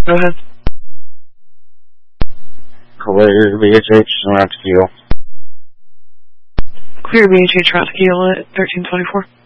Go ahead. Clear BHH around Tequila. Clear BHH around Tequila at 1324.